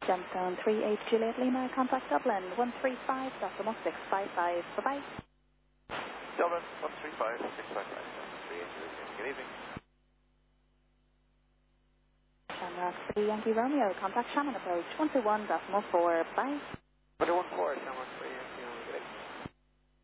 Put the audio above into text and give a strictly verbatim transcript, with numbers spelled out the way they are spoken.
Gemstone three eight Juliet Lima, contact Dublin one three five decimal six five five. Bye-bye. Dublin one three five six five five. three eight Juliet Lima. Good evening. Shamrock three Yankee Romeo, contact Shannon approach one two one decimal four. Bye. one two one four, Shamrock three.